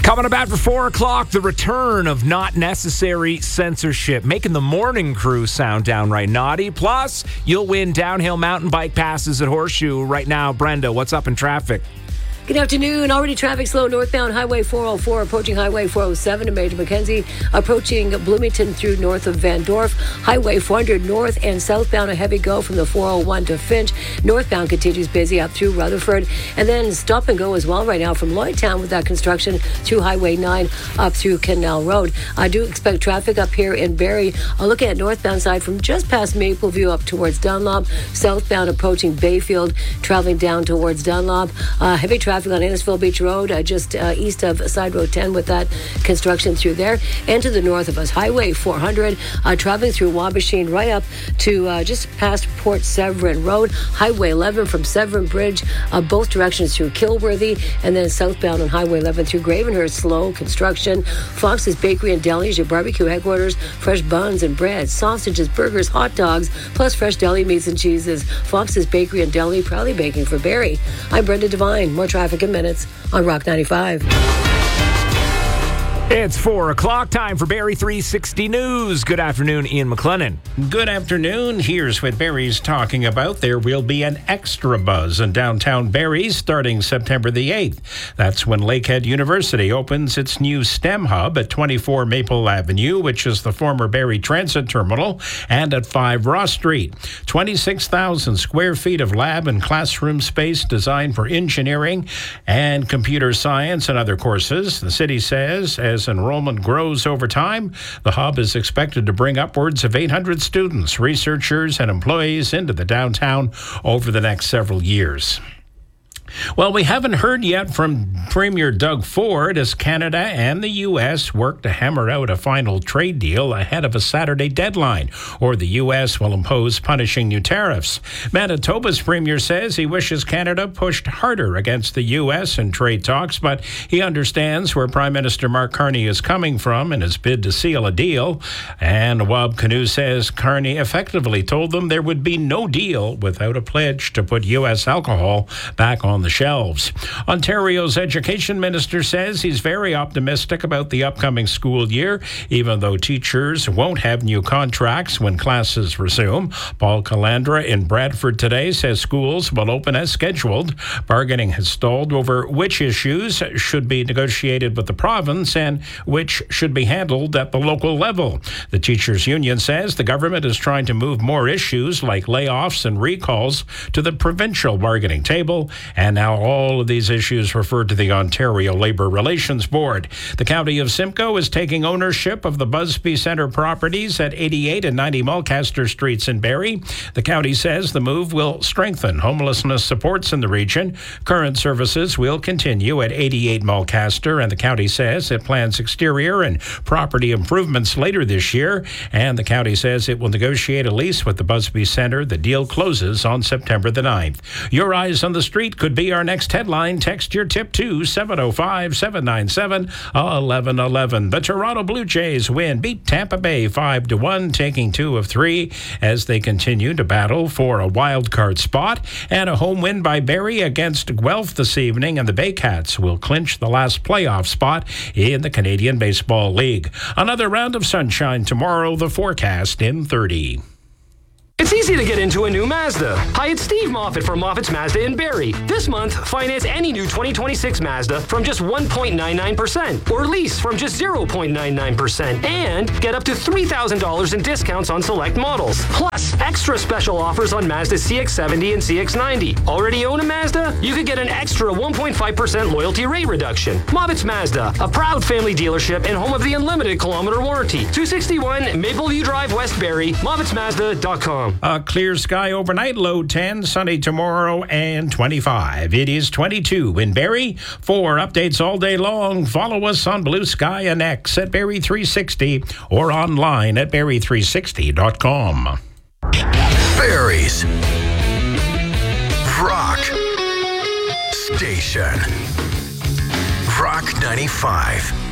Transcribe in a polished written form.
Coming up after 4 o'clock, the return of not necessary censorship, making the morning crew sound downright naughty. Plus, you'll win downhill mountain bike passes at Horseshoe. Right now, Brenda, what's up in traffic? Good afternoon. Already traffic slow northbound Highway 404 approaching Highway 407 to Major Mackenzie, approaching Bloomington through north of Van Dorp. Highway 400 north and southbound a heavy go from the 401 to Finch. Northbound continues busy up through Rutherford, and then stop and go as well right now from Lloydtown with that construction through Highway 9 up through Canal Road. I do expect traffic up here in Barrie. Looking at northbound side from just past Mapleview up towards Dunlop. Southbound approaching Bayfield, traveling down towards Dunlop. Heavy traffic on Innisfil Beach Road, just east of Side Road 10 with that construction through there. And to the north of us, Highway 400, traveling through Wabashine right up to just past Port Severn Road. Highway 11 from Severn Bridge, both directions through Kilworthy, and then southbound on Highway 11 through Gravenhurst, slow construction. Fox's Bakery and Deli is your barbecue headquarters. Fresh buns and bread, sausages, burgers, hot dogs, plus fresh deli meats and cheeses. Fox's Bakery and Deli, proudly baking for Barrie. I'm Brenda Devine. More traffic in minutes on Rock 95. It's 4 o'clock, time for Barrie 360 News. Good afternoon, Ian McLennan. Good afternoon. Here's what Barrie's talking about. There will be an extra buzz in downtown Barrie starting September the 8th. That's when Lakehead University opens its new STEM hub at 24 Maple Avenue, which is the former Barrie Transit Terminal, and at 5 Ross Street. 26,000 square feet of lab and classroom space designed for engineering and computer science and other courses. The city says as enrollment grows over time, the hub is expected to bring upwards of 800 students, researchers, and employees into the downtown over the next several years. Well, we haven't heard yet from Premier Doug Ford as Canada and the U.S. work to hammer out a final trade deal ahead of a Saturday deadline, or the U.S. will impose punishing new tariffs. Manitoba's Premier says he wishes Canada pushed harder against the U.S. in trade talks, but he understands where Prime Minister Mark Carney is coming from in his bid to seal a deal. And Wab Kinew says Carney effectively told them there would be no deal without a pledge to put U.S. alcohol back on the shelves. Ontario's education minister says he's very optimistic about the upcoming school year, even though teachers won't have new contracts when classes resume. Paul Calandra in Bradford today says schools will open as scheduled. Bargaining has stalled over which issues should be negotiated with the province and which should be handled at the local level. The teachers' union says the government is trying to move more issues like layoffs and recalls to the provincial bargaining table, and now all of these issues refer to the Ontario Labour Relations Board. The County of Simcoe is taking ownership of the Busby Centre properties at 88 and 90 Mulcaster Streets in Barrie. The county says the move will strengthen homelessness supports in the region. Current services will continue at 88 Mulcaster, and the county says it plans exterior and property improvements later this year. And the county says it will negotiate a lease with the Busby Centre. The deal closes on September the 9th. Your eyes on the street could be our next headline. Text your tip to 705-797-1111. The Toronto Blue Jays beat Tampa Bay 5-1, taking 2 of 3 as they continue to battle for a wild card spot. And a home win by Barrie against Guelph this evening, and the Baycats will clinch the last playoff spot in the Canadian Baseball League. Another round of sunshine tomorrow, the forecast in 30. It's easy to get into a new Mazda. Hi, it's Steve Moffat from Moffat's Mazda in Barrie. This month, finance any new 2026 Mazda from just 1.99%, or lease from just 0.99%, and get up to $3,000 in discounts on select models. Plus, extra special offers on Mazda CX-70 and CX-90. Already own a Mazda? You could get an extra 1.5% loyalty rate reduction. Moffat's Mazda, a proud family dealership and home of the unlimited kilometer warranty. 261 Mapleview Drive, West Barrie, MoffatsMazda.com. A clear sky overnight, low 10, sunny tomorrow, and 25. It is 22 in Barrie. For updates all day long, follow us on Blue Sky and X at Barrie 360 or online at Barrie360.com. Barrie's Rock Station. Rock 95.